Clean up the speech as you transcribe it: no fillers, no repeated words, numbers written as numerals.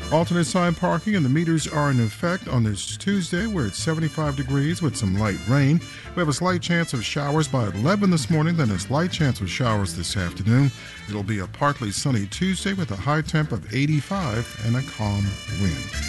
Alternate side parking and the meters are in effect on this Tuesday. We're at 75 degrees with some light rain. We have a slight chance of showers by 11 this morning, then a slight chance of showers this afternoon. It'll be a partly sunny Tuesday with a high temp of 85 and a calm wind.